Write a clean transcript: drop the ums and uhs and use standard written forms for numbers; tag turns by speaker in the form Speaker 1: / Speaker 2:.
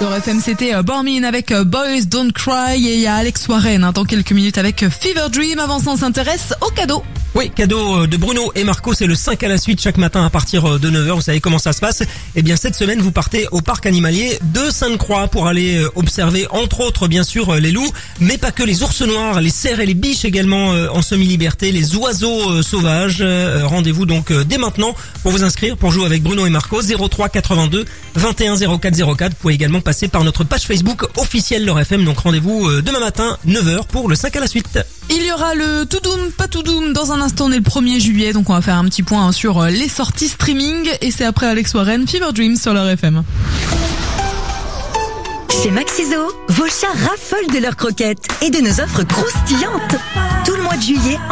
Speaker 1: Sur FM, c'était Bormin avec Boys Don't Cry et il y a Alex Warren dans quelques minutes avec Fever Dream. Avant ça, on s'intéresse aux cadeaux.
Speaker 2: Oui, cadeau de Bruno et Marco, c'est le 5 à la suite chaque matin à partir de 9h. Vous savez comment ça se passe. Eh bien, cette semaine, vous partez au parc animalier de Sainte-Croix pour aller observer, entre autres, bien sûr, les loups, mais pas que, les ours noirs, les cerfs et les biches également en semi-liberté, les oiseaux sauvages. Rendez-vous donc dès maintenant pour vous inscrire, pour jouer avec Bruno et Marco, 03 82 21 04 04. Vous pouvez également passer par notre page Facebook officielle Leur FM. Donc rendez-vous demain matin, 9h pour le 5 à la suite.
Speaker 1: Il y aura le tout doom, pas tout doom. Dans un instant, on est le 1er juillet, donc on va faire un petit point sur les sorties streaming. Et c'est après Alex Warren, Fever Dream sur Leur FM.
Speaker 3: Chez Maxiso, vos chats raffolent de leurs croquettes et de nos offres croustillantes. Tout le mois de juillet,